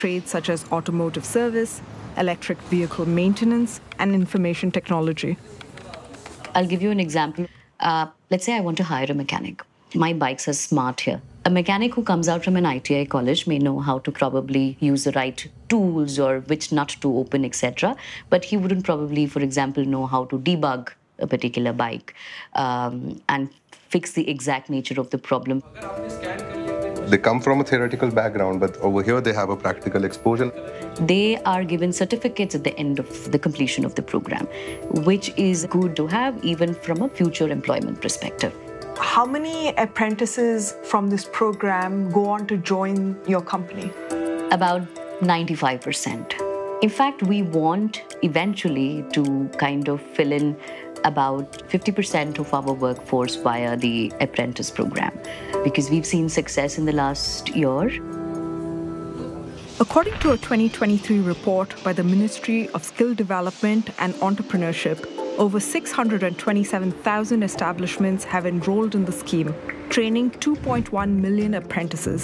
trades such as automotive service, electric vehicle maintenance, and information technology. I'll give you an example. Let's say I want to hire a mechanic. My bikes are smart here. A mechanic who comes out from an ITI college may know how to probably use the right tools or which nut to open, etc. But he wouldn't probably, for example, know how to debug a particular bike and fix the exact nature of the problem. They come from a theoretical background, but over here they have a practical exposure. They are given certificates at the end of the completion of the program, which is good to have even from a future employment perspective. How many apprentices from this program go on to join your company? About 95%. In fact, we want eventually to kind of fill in about 50% of our workforce via the apprentice program, because we've seen success in the last year. According to a 2023 report by the Ministry of Skill Development and Entrepreneurship, over 627,000 establishments have enrolled in the scheme, training 2.1 million apprentices.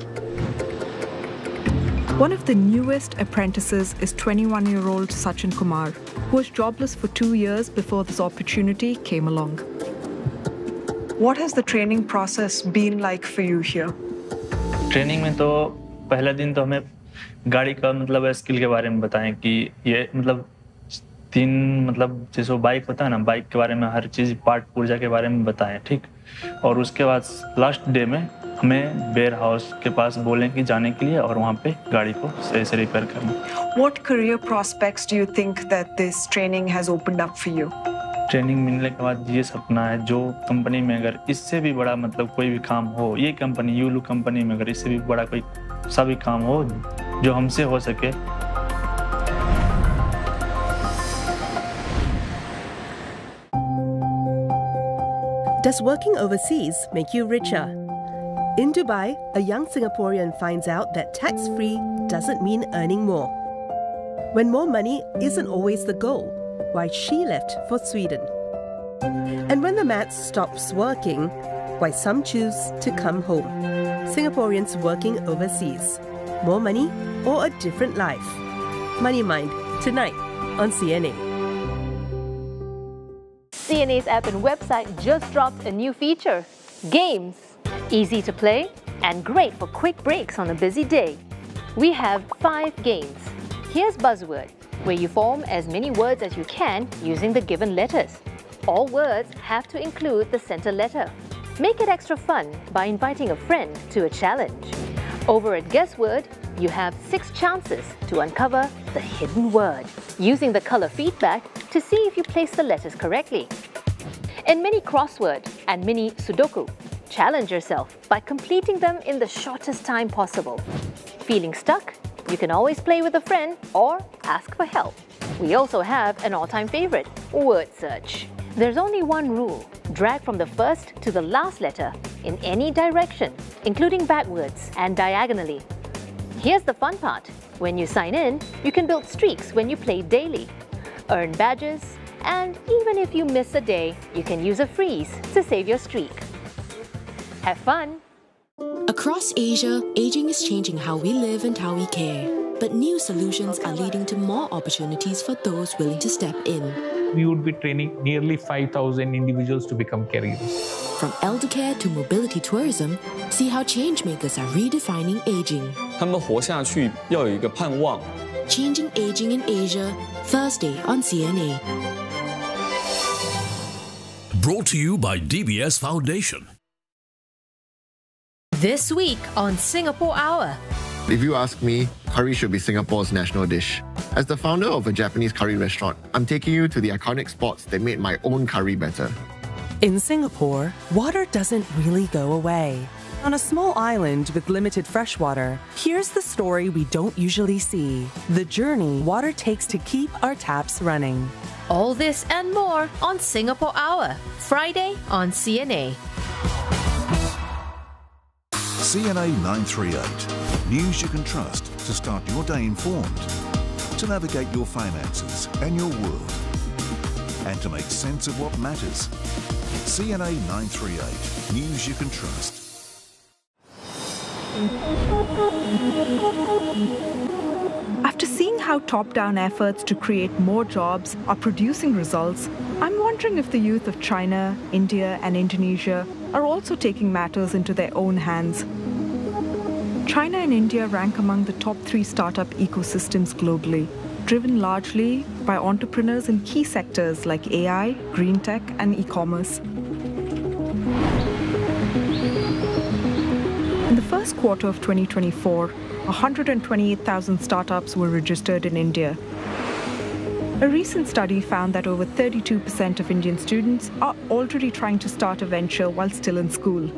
One of the newest apprentices is 21-year-old Sachin Kumar, who was jobless for 2 years before this opportunity came along. What has the training process been like for you here? Training में तो पहला दिन तो हमें गाड़ी का मतलब skill के बारे में बताएं कि ये मतलब जैसे बाइक होता है ना, बाइक के बारे में हर चीज़ पार्ट पुर्जा के बारे में बताएं, ठीक। और उसके बाद लास्ट डे में हमें वेयर हाउस के पास बोलें कि जाने के लिए और वहाँ पे गाड़ी को सही से रिपेयर करना। What career prospects do you think that this training has opened up for you? Training मिलने के बाद ये सपना है, जो कंपनी में अगर इससे भी बड़ा मतलब कोई भी काम हो, ये कंपनी यूलू कंपनी में अगर इससे भी बड़ा कोई सा भी काम हो जो हमसे हो सके। Does working overseas make you richer? In Dubai, a young Singaporean finds out that tax-free doesn't mean earning more. When more money isn't always the goal, why she left for Sweden. And when the maths stops working, why some choose to come home. Singaporeans working overseas. More money or a different life? Money Mind, tonight on CNA. CNA's app and website just dropped a new feature, Games. Easy to play and great for quick breaks on a busy day. We have 5 games. Here's Buzzword, where you form as many words as you can using the given letters. All words have to include the center letter. Make it extra fun by inviting a friend to a challenge. Over at Guessword, you have 6 chances to uncover the hidden word, using the color feedback to see if you place the letters correctly. In Mini Crossword and Mini Sudoku, challenge yourself by completing them in the shortest time possible. Feeling stuck? You can always play with a friend or ask for help. We also have an all-time favorite, Word Search. There's only one rule: drag from the first to the last letter in any direction, including backwards and diagonally. Here's the fun part. When you sign in, you can build streaks when you play daily, earn badges, and even if you miss a day, you can use a freeze to save your streak. Have fun! Across Asia, aging is changing how we live and how we care. But new solutions are leading to more opportunities for those willing to step in. We would be training nearly 5,000 individuals to become caregivers. From elder care to mobility tourism, see how changemakers are redefining aging. 他们活下去要有一个盼望。 Changing Aging in Asia, Thursday on CNA. Brought to you by DBS Foundation. This week on Singapore Hour. If you ask me, curry should be Singapore's national dish. As the founder of a Japanese curry restaurant, I'm taking you to the iconic spots that made my own curry better. In Singapore, water doesn't really go away. On a small island with limited fresh water, here's the story we don't usually see: the journey water takes to keep our taps running. All this and more on Singapore Hour, Friday on CNA. CNA 938. News you can trust to start your day informed, to navigate your finances and your world, and to make sense of what matters. CNA 938. News you can trust. After seeing how top-down efforts to create more jobs are producing results, I'm wondering if the youth of China, India, and Indonesia are also taking matters into their own hands. China and India rank among the top 3 startup ecosystems globally, driven largely by entrepreneurs in key sectors like AI, green tech, and e-commerce. In the first quarter of 2024, 128,000 startups were registered in India. A recent study found that over 32% of Indian students are already trying to start a venture while still in school.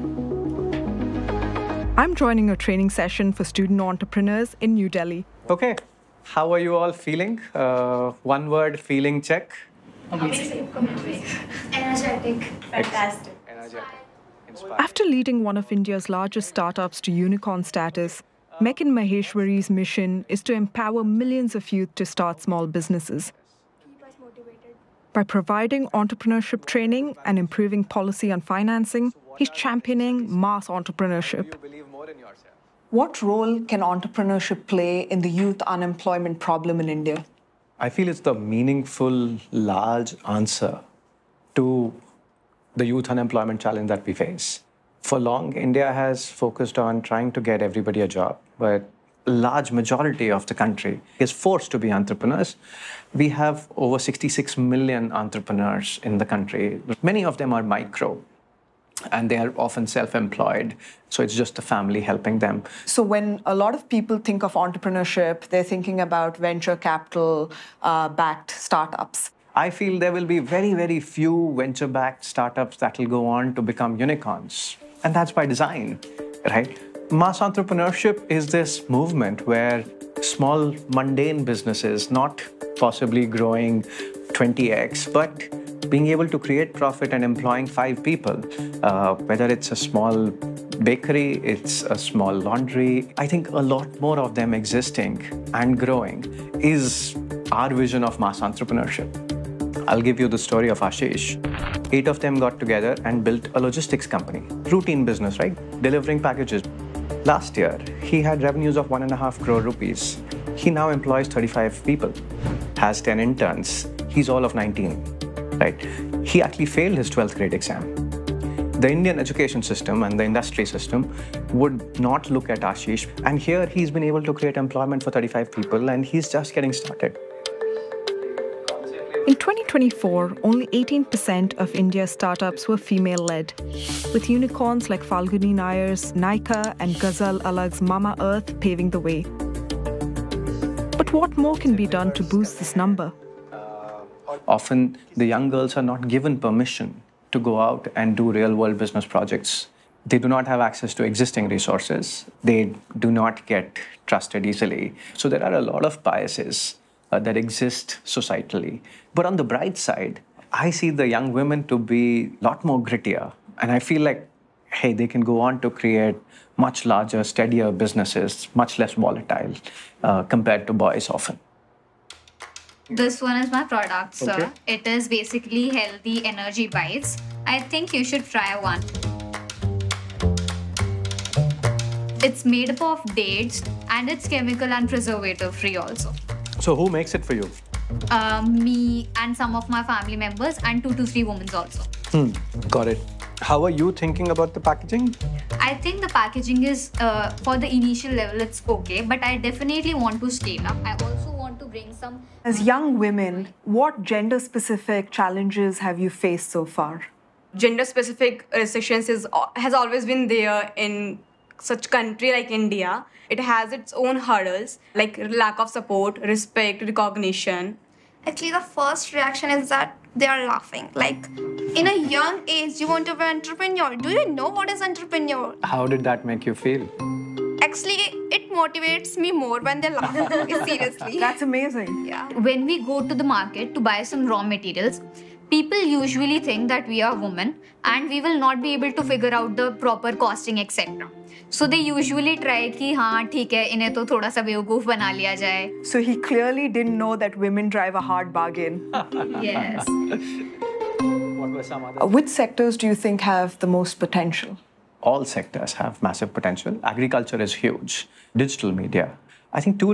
I'm joining a training session for student entrepreneurs in New Delhi. Okay, how are you all feeling? One word feeling check. Amazing. Energetic. Fantastic. Energetic. After leading one of India's largest startups to unicorn status, Mekin Maheshwari's mission is to empower millions of youth to start small businesses. By providing entrepreneurship training and improving policy on financing, he's championing mass entrepreneurship. What role can entrepreneurship play in the youth unemployment problem in India? I feel it's the meaningful, large answer to the youth unemployment challenge that we face. For long, India has focused on trying to get everybody a job, but a large majority of the country is forced to be entrepreneurs. We have over 66 million entrepreneurs in the country. Many of them are micro, and they are often self-employed, so it's just the family helping them. So when a lot of people think of entrepreneurship, they're thinking about venture capital-backed startups. I feel there will be very, very few venture-backed startups that will go on to become unicorns. And that's by design, right? Mass entrepreneurship is this movement where small, mundane businesses, not possibly growing 20x, but being able to create profit and employing 5 people, whether it's a small bakery, it's a small laundry. I think a lot more of them existing and growing is our vision of mass entrepreneurship. I'll give you the story of Ashish. 8 of them got together and built a logistics company. Routine business, right? Delivering packages. Last year, he had revenues of 1.5 crore rupees. He now employs 35 people, has 10 interns. He's all of 19, right? He actually failed his 12th grade exam. The Indian education system and the industry system would not look at Ashish. And here he's been able to create employment for 35 people and he's just getting started. In 2024, only 18% of India's startups were female-led, with unicorns like Falguni Nayar's Nykaa and Ghazal Alag's Mama Earth paving the way. But what more can be done to boost this number? Often, the young girls are not given permission to go out and do real-world business projects. They do not have access to existing resources. They do not get trusted easily. So there are a lot of biases that exist societally. But on the bright side, I see the young women to be a lot more grittier. And I feel like, hey, they can go on to create much larger, steadier businesses, much less volatile compared to boys often. This one is my product, sir. Okay. It is basically healthy energy bites. I think you should try one. It's made up of dates and it's chemical and preservative free also. So who makes it for you? Me and some of my family members and 2 to 3 women also. Got it. How are you thinking about the packaging? I think the packaging is, for the initial level, it's okay, but I definitely want to scale up. I also want to bring some... As young women, what gender-specific challenges have you faced so far? Gender-specific restrictions has always been there in such country like India. It has its own hurdles, like lack of support, respect, recognition. Actually, the first reaction is that they are laughing. Like, in a young age, you want to be an entrepreneur. Do you know what is entrepreneur? How did that make you feel? Actually, it motivates me more when they laugh. Seriously. That's amazing. Yeah. When we go to the market to buy some raw materials, people usually think that we are women and we will not be able to figure out the proper costing, etc. So they usually try कि हाँ ठीक है इन्हें तो थोड़ा सा बेवकूफ बना लिया जाए. So he clearly didn't know that women drive a hard bargain. Yes. What were some other? Which sectors do you think have the most potential? all sectors have massive potential. Agriculture is huge. Digital media. I think two